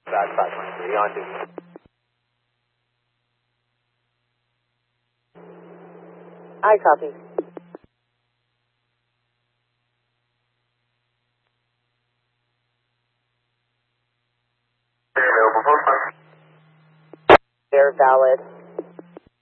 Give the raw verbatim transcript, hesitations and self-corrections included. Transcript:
Back five one three on duty. I copy. Available phone. They're valid.